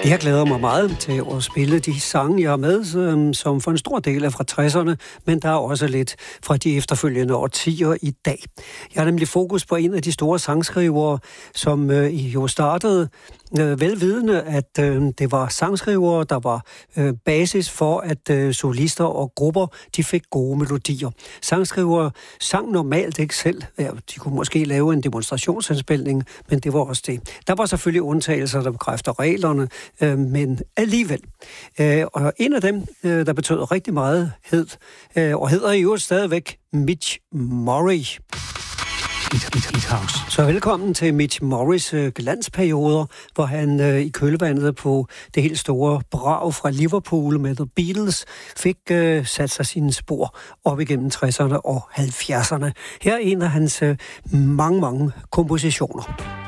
Jeg glæder mig meget til at spille de sange, jeg har med, som for en stor del er fra 60'erne, men der er også lidt fra de efterfølgende årtier i dag. Jeg har nemlig fokus på en af de store sangskrivere, som jo startede velvidende, at det var sangskrivere, der var basis for, at solister og grupper, de fik gode melodier. Sangskrivere sang normalt ikke selv. Ja, de kunne måske lave en demonstrationsindspilning, men det var også det. Der var selvfølgelig undtagelser, der bekræfter reglerne, men alligevel. Og en af dem, der betød rigtig meget, og hedder i øvrigt stadigvæk Mitch Murray. Så velkommen til Mitch Murrays glansperioder, hvor han i kølvandet på det helt store brag fra Liverpool med The Beatles fik sat sig sine spor op igennem 60'erne og 70'erne. Her er en af hans mange kompositioner.